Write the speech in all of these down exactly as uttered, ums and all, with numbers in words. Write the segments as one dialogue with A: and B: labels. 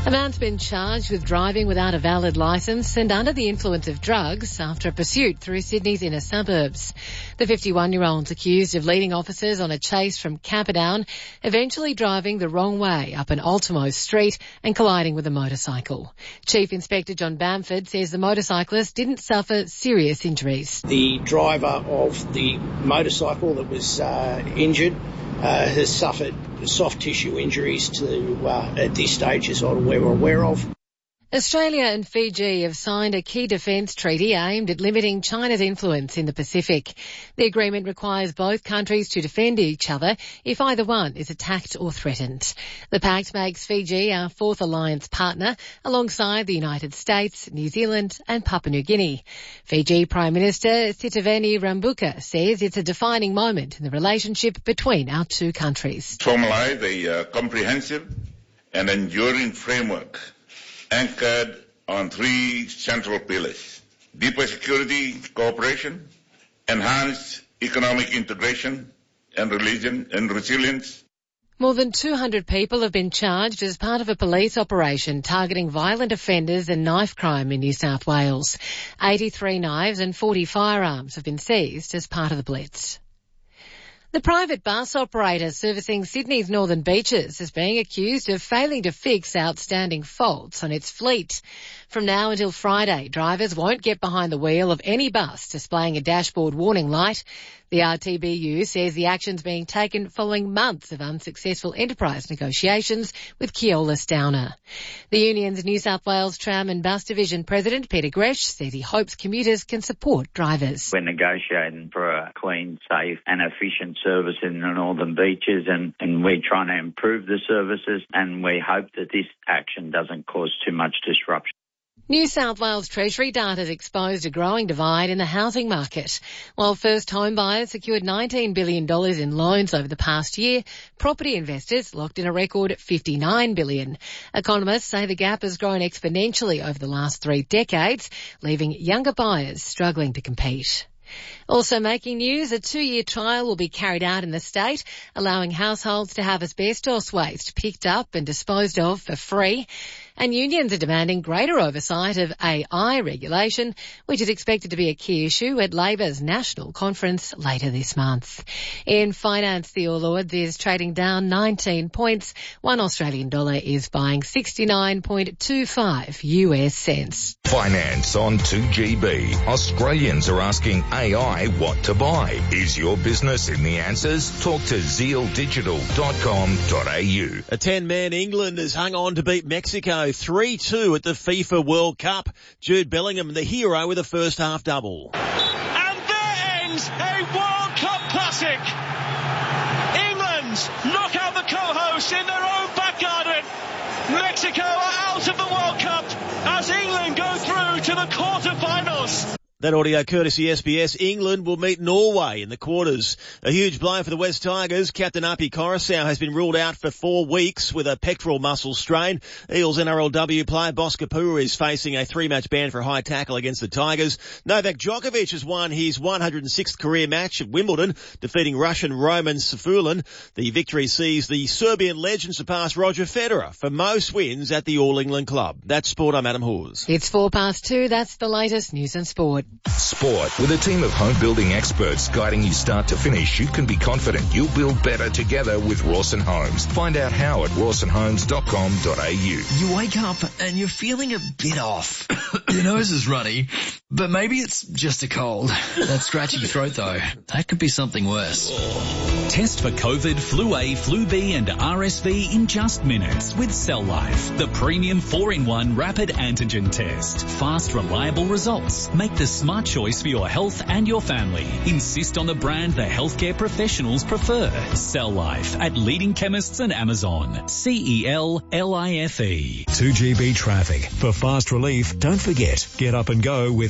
A: A man's been charged with driving without a valid licence and under the influence of drugs after a pursuit through Sydney's inner suburbs. The fifty-one-year-old's accused of leading officers on a chase from Camperdown, eventually driving the wrong way up an Ultimo street and colliding with a motorcycle. Chief Inspector John Bamford says the motorcyclist didn't suffer serious injuries.
B: The driver of the motorcycle that was uh, injured uh, has suffered soft tissue injuries to, uh, at this stage, as we're aware of.
A: Australia and Fiji have signed a key defence treaty aimed at limiting China's influence in the Pacific. The agreement requires both countries to defend each other if either one is attacked or threatened. The pact makes Fiji our fourth alliance partner alongside the United States, New Zealand and Papua New Guinea. Fiji Prime Minister Sitiveni Rabuka says it's a defining moment in the relationship between our two countries.
C: Formulate a uh, comprehensive and enduring framework anchored on three central pillars: deeper security cooperation, enhanced economic integration and religion and resilience.
A: More than two hundred people have been charged as part of a police operation targeting violent offenders and knife crime in New South Wales. eighty-three knives and forty firearms have been seized as part of the blitz. The private bus operator servicing Sydney's northern beaches is being accused of failing to fix outstanding faults on its fleet. From now until Friday, drivers won't get behind the wheel of any bus displaying a dashboard warning light. The R T B U says the action's being taken following months of unsuccessful enterprise negotiations with Keolis Downer. The union's New South Wales Tram and Bus Division President Peter Gresh says he hopes commuters can support drivers.
D: We're negotiating for a clean, safe and efficient service in the northern beaches, and, and we're trying to improve the services, and we hope that this action doesn't cause too much disruption.
A: New South Wales Treasury data has exposed a growing divide in the housing market. While first home buyers secured nineteen billion dollars in loans over the past year, property investors locked in a record fifty-nine billion dollars. Economists say the gap has grown exponentially over the last three decades, leaving younger buyers struggling to compete. Also making news, a two-year trial will be carried out in the state, allowing households to have asbestos waste picked up and disposed of for free. And unions are demanding greater oversight of A I regulation, which is expected to be a key issue at Labor's national conference later this month. In finance, the All Ords is trading down nineteen points. One Australian dollar is buying sixty-nine point two five U S cents.
E: Finance on two G B. Australians are asking A I what to buy. Is your business in the answers? Talk to zeal digital dot com dot a u.
F: A ten-man England has hung on to beat Mexico three two at the FIFA World Cup. Jude Bellingham, the hero, with a first half double.
G: And there ends a World Cup classic. England knock out the co-hosts in their own back garden. Mexico are out of the World Cup as England go through to the quarter-finals.
F: That audio courtesy S B S. England will meet Norway in the quarters. A huge blow for the West Tigers. Captain Api Coruscant has been ruled out for four weeks with a pectoral muscle strain. Eels N R L W player Bos Kapua is facing a three-match ban for high tackle against the Tigers. Novak Djokovic has won his one hundred sixth career match at Wimbledon, defeating Russian Roman Safulin. The victory sees the Serbian legend surpass Roger Federer for most wins at the All England Club. That's sport. I'm Adam Hawes.
A: It's four past two. That's the latest news and sport.
E: Sport. With a team of home building experts guiding you start to finish, you can be confident you'll build better together with Rawson Homes. Find out how at rawson homes dot com dot a u.
H: You wake up and you're feeling a bit off. Your nose is runny, but maybe it's just a cold. That scratchy throat though, that could be something worse.
I: Test for COVID, Flu A, Flu B and R S V in just minutes with Cell Life, the premium four in one rapid antigen test. Fast, reliable results. Make the smart choice for your health and your family. Insist on the brand the healthcare professionals prefer. Cell Life at leading chemists and Amazon. C E L L I F E.
J: two G B traffic. For fast relief, don't forget, get up and go with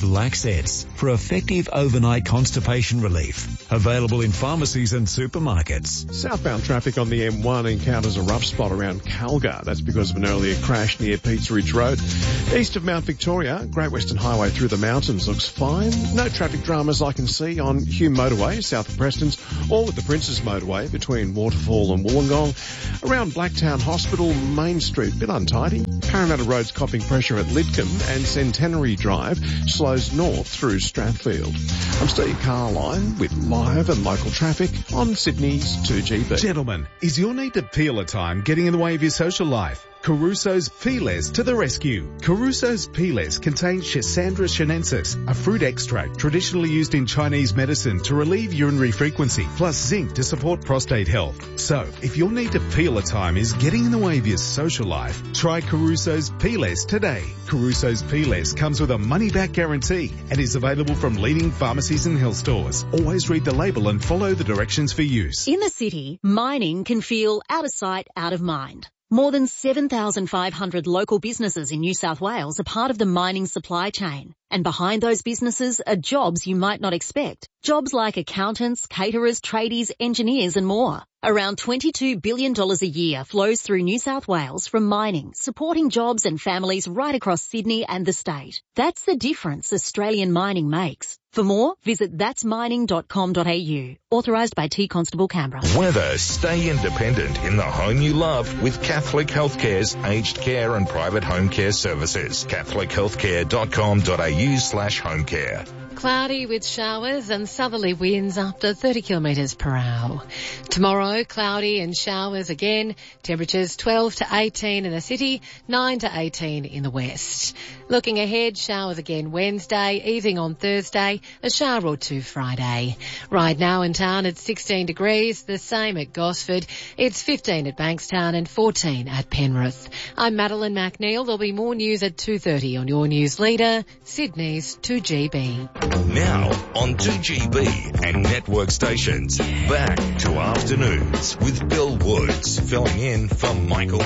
J: Laxets for effective overnight constipation relief. Available in pharmacies and supermarkets.
K: Southbound traffic on the M one encounters a rough spot around Calgar. That's because of an earlier crash near Peats Ridge Road. East of Mount Victoria, Great Western Highway through the mountains looks fine. No traffic dramas I can see on Hume Motorway, south of Preston's, or with the Princes Motorway between Waterfall and Wollongong. Around Blacktown Hospital, Main Street, bit untidy. Parramatta Road's copping pressure at Lidcombe, and Centenary Drive slows north through Strathfield. I'm Steve Carline with live and local traffic on Sydney's two G B.
L: Gentlemen, is your need to peel a time getting in the way of your social life? Caruso's Peelers to the rescue. Caruso's Peelers contain Schisandra chinensis, a fruit extract traditionally used in Chinese medicine to relieve urinary frequency, plus zinc to support prostate health. So, if your need to peel a time is getting in the way of your social life, try Caruso's Peelers today. Caruso's Peelers comes with a money-back guarantee and is available from leading pharmacies and health stores. Always read the label and follow the directions for use.
M: In the city, mining can feel out of sight, out of mind. More than seven thousand five hundred local businesses in New South Wales are part of the mining supply chain. And behind those businesses are jobs you might not expect. Jobs like accountants, caterers, tradies, engineers and more. Around twenty-two billion dollars a year flows through New South Wales from mining, supporting jobs and families right across Sydney and the state. That's the difference Australian mining makes. For more, visit that's mining dot com dot a u. Authorised by T Constable Canberra.
E: Weather, stay independent in the home you love with Catholic Healthcare's aged care and private home care services. catholic healthcare dot com dot a u slash home care.
A: Cloudy with showers and southerly winds up to thirty kilometres per hour. Tomorrow, cloudy and showers again. Temperatures twelve to eighteen in the city, nine to eighteen in the west. Looking ahead, showers again Wednesday, easing on Thursday, a shower or two Friday. Right now in town it's sixteen degrees, the same at Gosford. It's fifteen at Bankstown and fourteen at Penrith. I'm Madeline McNeil. There'll be more news at two thirty on your news leader, Sydney's two G B.
E: Now on two G B and network stations. Back to Afternoons with Bill Woods, filling in for Michael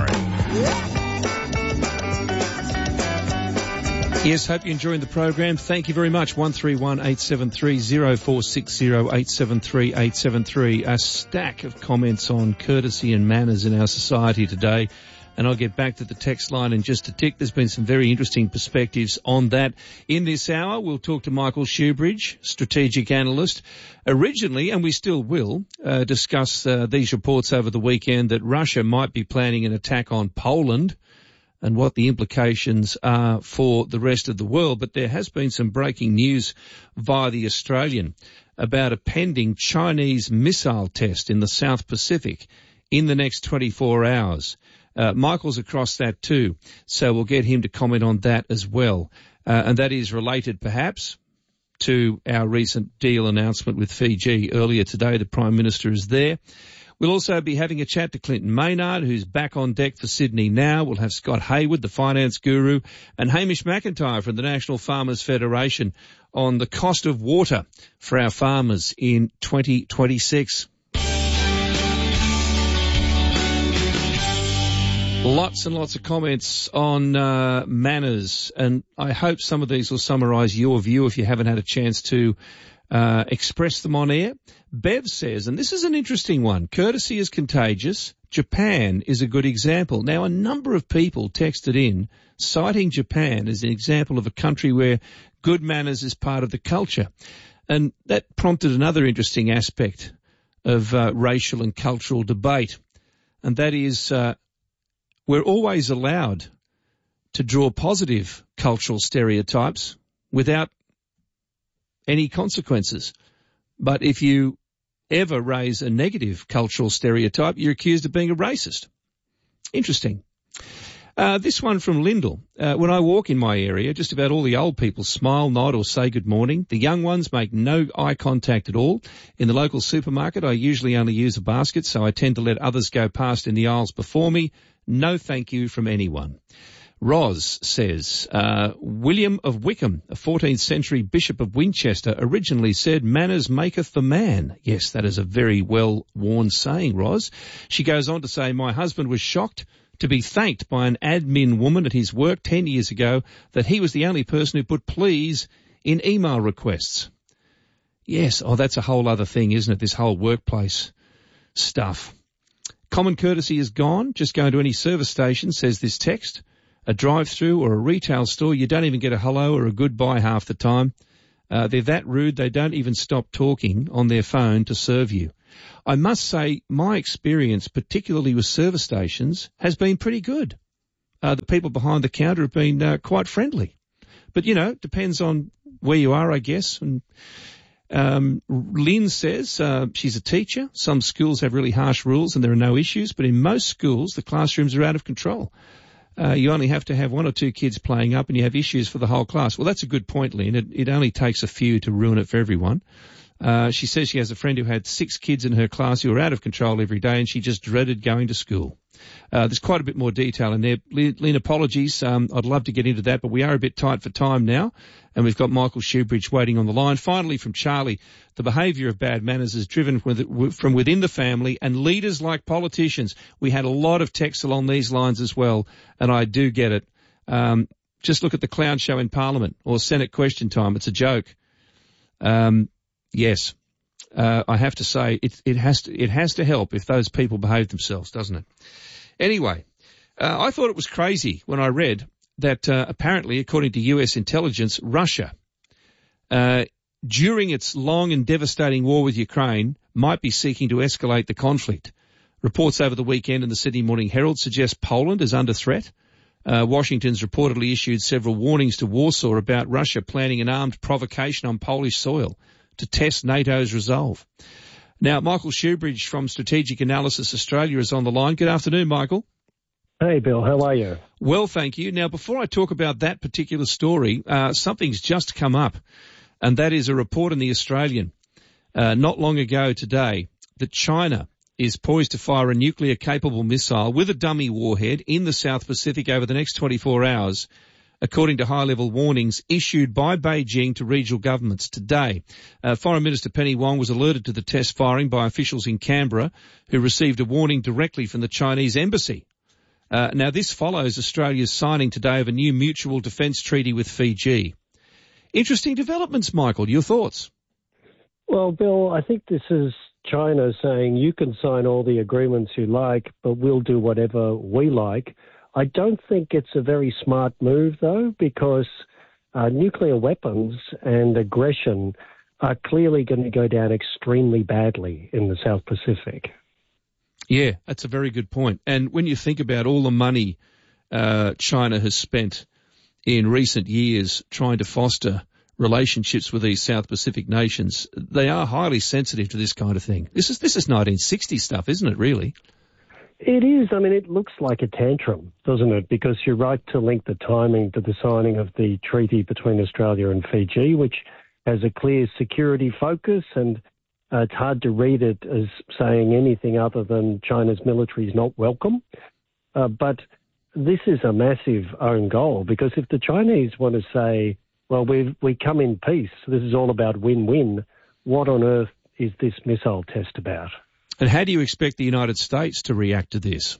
E: McLaren.
N: Yes, hope you're enjoying the program. Thank you very much. one three one, eight seven three, zero four six zero, eight seven three, eight seven three. A stack of comments on courtesy and manners in our society today. And I'll get back to the text line in just a tick. There's been some very interesting perspectives on that. In this hour, we'll talk to Michael Shoebridge, strategic analyst. Originally, and we still will, uh, discuss uh, these reports over the weekend that Russia might be planning an attack on Poland and what the implications are for the rest of the world. But there has been some breaking news via the Australian about a pending Chinese missile test in the South Pacific in the next twenty-four hours. Uh, Michael's across that too, so we'll get him to comment on that as well. Uh, and that is related perhaps to our recent deal announcement with Fiji earlier today. The Prime Minister is there. We'll also be having a chat to Clinton Maynard, who's back on deck for Sydney Now. We'll have Scott Hayward, the finance guru, and Hamish McIntyre from the National Farmers Federation on the cost of water for our farmers in twenty twenty-six. Lots and lots of comments on uh, manners, and I hope some of these will summarise your view if you haven't had a chance to uh, express them on air. Bev says, and this is an interesting one, courtesy is contagious. Japan is a good example. Now, a number of people texted in citing Japan as an example of a country where good manners is part of the culture. And that prompted another interesting aspect of uh, racial and cultural debate, and that is uh, we're always allowed to draw positive cultural stereotypes without any consequences. But if you ever raise a negative cultural stereotype, you're accused of being a racist. Interesting. Uh, this one from Lyndall. Uh, when I walk in my area, just about all the old people smile, nod or say good morning. The young ones make no eye contact at all. In the local supermarket, I usually only use a basket, so I tend to let others go past in the aisles before me. No thank you from anyone. Roz says, uh, William of Wickham, a fourteenth century Bishop of Winchester, originally said, manners maketh the man. Yes, that is a very well-worn saying, Roz. She goes on to say, my husband was shocked to be thanked by an admin woman at his work ten years ago that he was the only person who put please in email requests. Yes, oh, that's a whole other thing, isn't it, this whole workplace stuff. Common courtesy is gone. Just go to any service station, says this text. A drive-through or a retail store, you don't even get a hello or a goodbye half the time. Uh, they're that rude, they don't even stop talking on their phone to serve you. I must say, my experience, particularly with service stations, has been pretty good. Uh, the people behind the counter have been uh, quite friendly. But, you know, it depends on where you are, I guess. And um, Lynn says uh, she's a teacher. Some schools have really harsh rules and there are no issues, but in most schools, the classrooms are out of control. Uh, you only have to have one or two kids playing up and you have issues for the whole class. Well, that's a good point, Lynn. It, it only takes a few to ruin it for everyone. Uh, she says she has a friend who had six kids in her class who were out of control every day and she just dreaded going to school. Uh, there's quite a bit more detail in there. Lynn, apologies. Um, I'd love to get into that, but we are a bit tight for time now. And we've got Michael Shoebridge waiting on the line. Finally, from Charlie, the behaviour of bad manners is driven from within the family and leaders like politicians. We had a lot of texts along these lines as well, and I do get it. Um, just look at the clown show in Parliament or Senate question time. It's a joke. Um, yes, uh, I have to say it, it has to, it has to help if those people behave themselves, doesn't it? Anyway, uh, I thought it was crazy when I read that uh, apparently, according to U S intelligence, Russia, uh, during its long and devastating war with Ukraine, might be seeking to escalate the conflict. Reports over the weekend in the Sydney Morning Herald suggest Poland is under threat. Uh, Washington's reportedly issued several warnings to Warsaw about Russia planning an armed provocation on Polish soil to test NATO's resolve. Now, Michael Shoebridge from Strategic Analysis Australia is on the line. Good afternoon, Michael.
O: Hey, Bill. How are you?
N: Well, thank you. Now, before I talk about that particular story, uh, something's just come up, and that is a report in The Australian uh, not long ago today that China is poised to fire a nuclear-capable missile with a dummy warhead in the South Pacific over the next twenty-four hours, according to high-level warnings issued by Beijing to regional governments today. Uh, Foreign Minister Penny Wong was alerted to the test firing by officials in Canberra who received a warning directly from the Chinese embassy. Uh, now, this follows Australia's signing today of a new mutual defence treaty with Fiji. Interesting developments, Michael. Your thoughts?
O: Well, Bill, I think this is China saying you can sign all the agreements you like, but we'll do whatever we like. I don't think it's a very smart move, though, because uh, nuclear weapons and aggression are clearly going to go down extremely badly in the South Pacific.
N: Yeah, that's a very good point. And when you think about all the money uh, China has spent in recent years trying to foster relationships with these South Pacific nations, they are highly sensitive to this kind of thing. This is this is nineteen sixty stuff, isn't it, really?
O: It is. I mean, it looks like a tantrum, doesn't it? Because you're right to link the timing to the signing of the treaty between Australia and Fiji, which has a clear security focus, and uh, it's hard to read it as saying anything other than China's military is not welcome. Uh, but this is a massive own goal, because if the Chinese want to say, well, we we come in peace, this is all about win-win, what on earth is this missile test about?
N: And how do you expect the United States to react to this?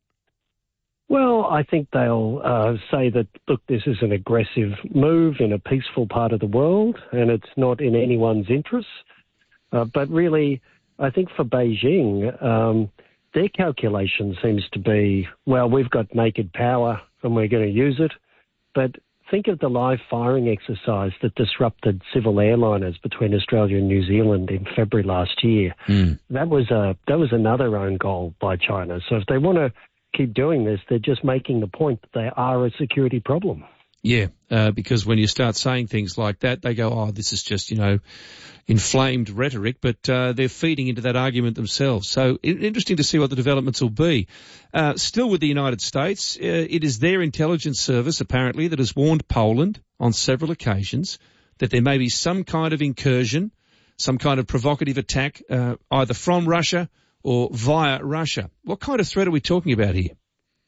O: Well, I think they'll uh, say that, look, this is an aggressive move in a peaceful part of the world, and it's not in anyone's interests. Uh, but really, I think for Beijing, um, their calculation seems to be, well, we've got naked power and we're going to use it. But think of the live firing exercise that disrupted civil airliners between Australia and New Zealand in February last year. Mm. That was a that was another own goal by China. So if they want to keep doing this, they're just making the point that they are a security problem.
N: Yeah, uh, because when you start saying things like that, they go, oh, this is just, you know, inflamed rhetoric, but uh, they're feeding into that argument themselves. So interesting to see what the developments will be. Uh, still with the United States, uh, it is their intelligence service, apparently, that has warned Poland on several occasions that there may be some kind of incursion, some kind of provocative attack, uh, either from Russia or via Russia. What kind of threat are we talking about here?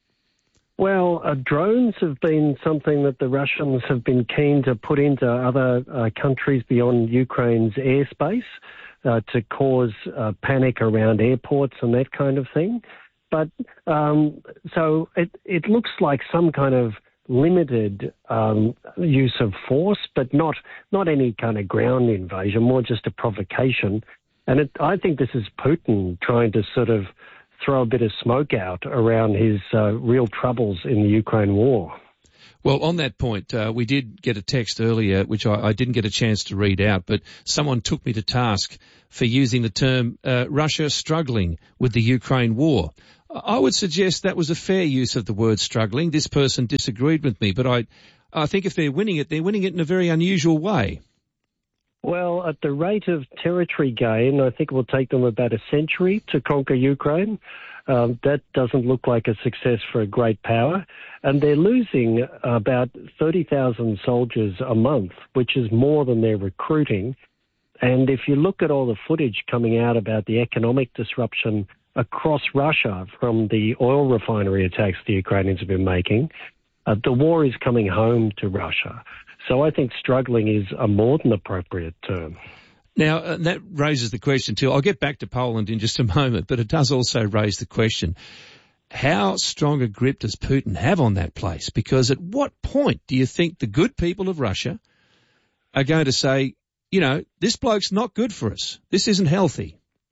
O: Well, uh, drones have been something that the Russians have been keen to put into other uh, countries beyond Ukraine's airspace uh, to cause uh, panic around airports and that kind of thing. But um, so it, it looks like some kind of limited um, use of force, but not not any kind of ground invasion, more just a provocation. And it, I think this is Putin trying to sort of throw a bit of smoke out around his uh, real troubles in the Ukraine war.
N: Well, on that point, uh, we did get a text earlier, which I, I didn't get a chance to read out, but someone took me to task for using the term uh, Russia struggling with the Ukraine war. I would suggest that was a fair use of the word struggling. This person disagreed with me, but I, I think if they're winning it, they're winning it in a very unusual way.
O: Well, at the rate of territory gain, I think it will take them about a century to conquer Ukraine. Um, that doesn't look like a success for a great power. And they're losing about thirty thousand soldiers a month, which is more than they're recruiting. And if you look at all the footage coming out about the economic disruption across Russia from the oil refinery attacks the Ukrainians have been making, uh, the war is coming home to Russia. So I think struggling is a more than appropriate term.
N: Now, uh, that raises the question too. I'll get back to Poland in just a moment, but it does also raise the question, how strong a grip does Putin have on that place? Because at what point do you think the good people of Russia are going to say, you know, this bloke's not good for us. This isn't healthy.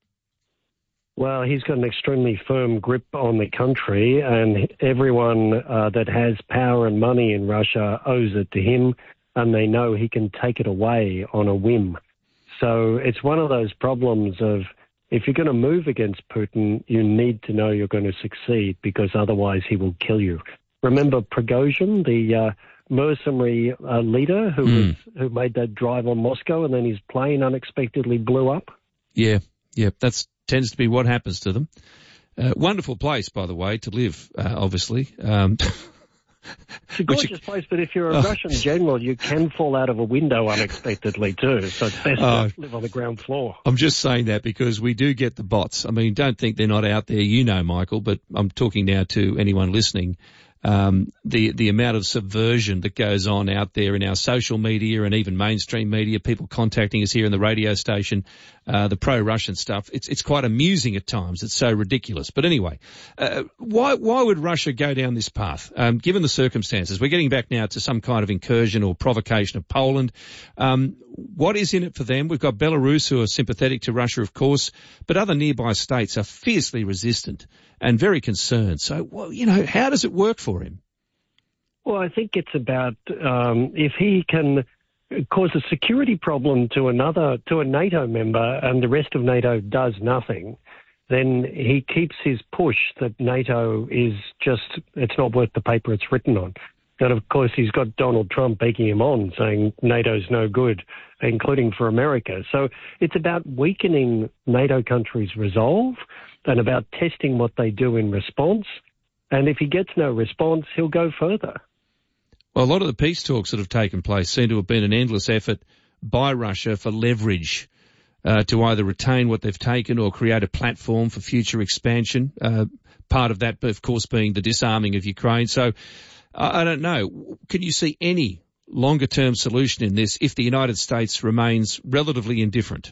O: Well, he's got an extremely firm grip on the country, and everyone uh, that has power and money in Russia owes it to him, and they know he can take it away on a whim. So it's one of those problems of, if you're going to move against Putin, you need to know you're going to succeed, because otherwise he will kill you. Remember Prigozhin, the uh, mercenary uh, leader who
N: mm.
O: was, who made that drive on Moscow and then his plane unexpectedly blew up?
N: Yeah, yeah, that's tends to be what happens to them. Uh, wonderful place, by the way, to live, uh, obviously. Um,
O: it's a gorgeous you, place, but if you're a oh, Russian general, you can fall out of a window unexpectedly too, so it's best uh, to live on the ground floor.
N: I'm just saying that because we do get the bots. I mean, don't think they're not out there, you know, Michael, but I'm talking now to anyone listening. Um, the, the amount of subversion that goes on out there in our social media and even mainstream media, people contacting us here in the radio station, uh, the pro-Russian stuff, it's, it's quite amusing at times. It's so ridiculous. But anyway, uh, why, why would Russia go down this path? Um, given the circumstances, we're getting back now to some kind of incursion or provocation of Poland. Um, what is in it for them? We've got Belarus, who are sympathetic to Russia, of course, but other nearby states are fiercely resistant and very concerned. So, well, you know, how does it work for him?
O: Well, I think it's about um, if he can cause a security problem to another, to a NATO member, and the rest of NATO does nothing, then he keeps his push that NATO is just, it's not worth the paper it's written on. And of course, he's got Donald Trump egging him on, saying NATO's no good, including for America. So it's about weakening NATO countries' resolve and about testing what they do in response. And if he gets no response, he'll go further.
N: Well, a lot of the peace talks that have taken place seem to have been an endless effort by Russia for leverage uh, to either retain what they've taken or create a platform for future expansion. Uh, part of that, of course, being the disarming of Ukraine. So I don't know. Can you see any longer-term solution in this if the United States remains relatively indifferent?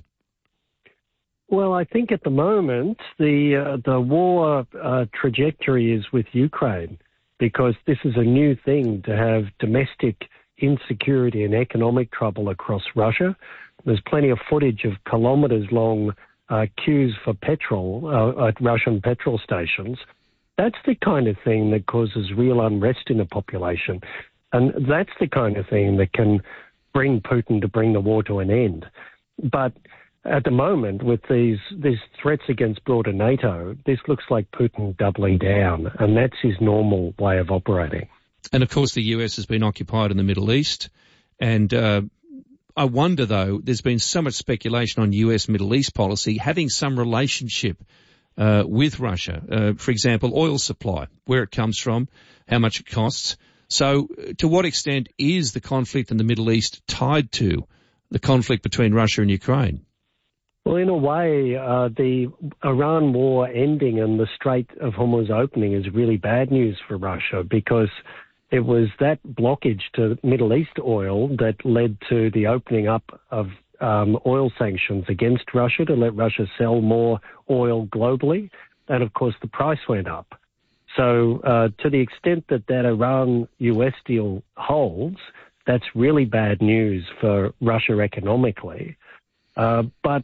O: Well, I think at the moment the uh, the war uh, trajectory is with Ukraine, because this is a new thing to have domestic insecurity and economic trouble across Russia. There's plenty of footage of kilometres-long uh, queues for petrol uh, at Russian petrol stations. That's the kind of thing that causes real unrest in the population. And that's the kind of thing that can bring Putin to bring the war to an end. But at the moment, with these, these threats against broader NATO, this looks like Putin doubling down, and that's his normal way of operating.
N: And, of course, the U S has been occupied in the Middle East. And uh, I wonder, though, there's been so much speculation on U S Middle East policy having some relationship Uh, with Russia. Uh, for example, oil supply, where it comes from, how much it costs. So to what extent is the conflict in the Middle East tied to the conflict between Russia and Ukraine?
O: Well, in a way, uh, the Iran war ending and the Strait of Hormuz opening is really bad news for Russia, because it was that blockage to Middle East oil that led to the opening up of Um, oil sanctions against Russia to let Russia sell more oil globally. and of course the price went up. So uh, to the extent that that Iran-U S deal holds, that's really bad news for Russia economically. Uh, but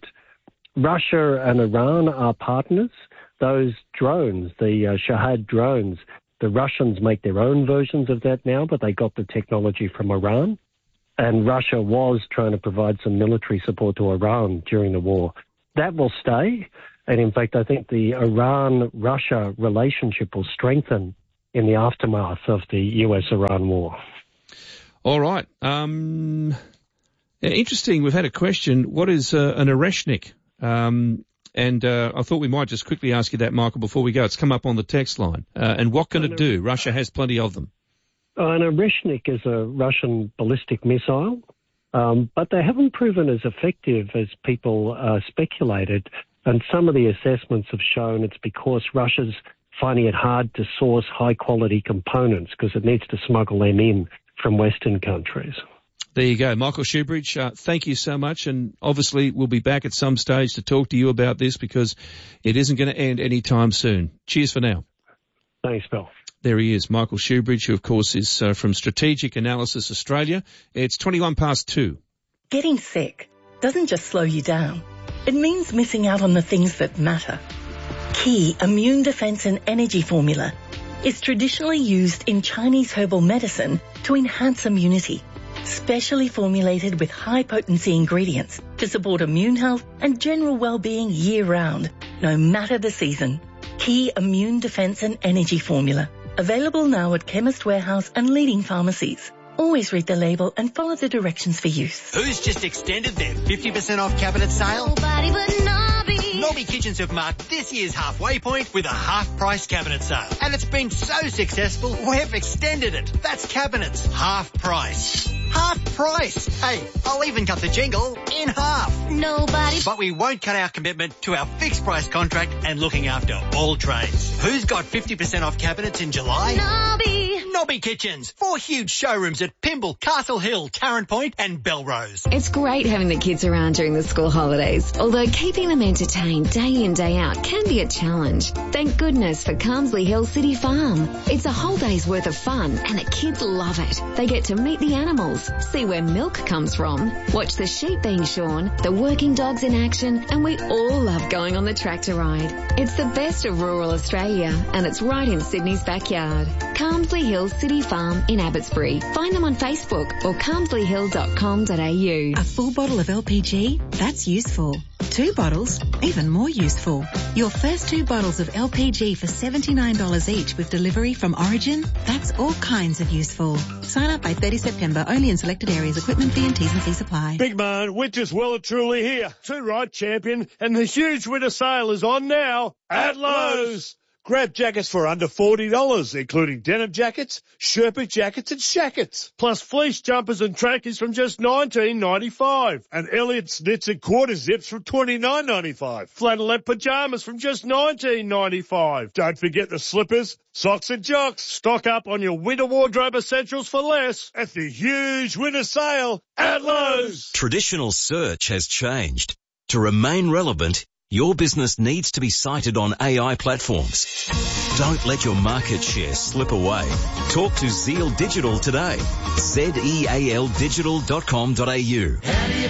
O: Russia and Iran are partners. Those drones, the uh, Shahed drones, the Russians make their own versions of that now, but they got the technology from Iran. And Russia was trying to provide some military support to Iran during the war. That will stay. And in fact, I think the Iran-Russia relationship will strengthen in the aftermath of the U S Iran war.
N: All right. Um, interesting. We've had a question. What is uh, an Oreshnik? Um, and uh, I thought we might just quickly ask you that, Michael, before we go. It's come up on the text line. Uh, and what can it do? Russia has plenty of them.
O: An Oreshnik is a Russian ballistic missile, um, but they haven't proven as effective as people uh, speculated. And some of the assessments have shown it's because Russia's finding it hard to source high-quality components because it needs to smuggle them in from Western countries.
N: There you go. Michael Shoebridge, uh, thank you so much. And obviously we'll be back at some stage to talk to you about this because it isn't going to end anytime soon. Cheers for now.
O: Thanks, Bill.
N: There he is, Michael Shoebridge, who of course is uh, from Strategic Analysis Australia. It's twenty-one past two.
P: Getting sick doesn't just slow you down. It means missing out on the things that matter. Key Immune Defense and Energy Formula is traditionally used in Chinese herbal medicine to enhance immunity, specially formulated with high-potency ingredients to support immune health and general well-being year-round, no matter the season. Key Immune Defense and Energy Formula. Available now at Chemist Warehouse and leading pharmacies. Always read the label and follow the directions for use.
Q: Who's just extended their fifty percent off cabinet sale?
R: Nobody but Nobby.
Q: Nobby Kitchens have marked this year's halfway point with a half-price cabinet sale. And it's been so successful, we've extended it. That's cabinets, half price. Half price. Hey, I'll even cut the jingle in half.
R: Nobody.
Q: But we won't cut our commitment to our fixed price contract and looking after all trades. Who's got fifty percent off cabinets in July?
R: Nobby.
Q: Nobby Kitchens. Four huge showrooms at Pymble, Castle Hill, Tarrant Point and Belrose.
S: It's great having the kids around during the school holidays, although keeping them entertained day in, day out can be a challenge. Thank goodness for Carmsley Hill City Farm. It's a whole day's worth of fun and the kids love it. They get to meet the animals, see where milk comes from, watch the sheep being shorn, the working dogs in action, and we all love going on the tractor ride. It's the best of rural Australia and it's right in Sydney's backyard. Carmsley Hill City Farm in Abbotsbury. Find them on Facebook or carmsley hill dot com dot a u.
T: A full bottle of L P G? That's useful. Two bottles? Even more useful. Your first two bottles of L P G for seventy-nine dollars each with delivery from Origin? That's all kinds of useful. Sign up by thirty September only in selected areas. Equipment fee and T's and C's apply.
U: Big man, winter's well and truly here. Too right, champion. And the huge winter sale is on now at Lowe's. Grab jackets for under forty dollars, including denim jackets, Sherpa jackets and shackets. Plus fleece jumpers and trackers from just nineteen ninety-five. And Elliott's knits and quarter zips from twenty-nine ninety-five. Flannelette pajamas from just nineteen ninety-five. Don't forget the slippers, socks and jocks. Stock up on your winter wardrobe essentials for less at the huge winter sale at Lowe's.
V: Traditional search has changed. To remain relevant, your business needs to be cited on A I platforms. Don't let your market share slip away. Talk to Zeal Digital today. Z E A L digital dot com dot a u.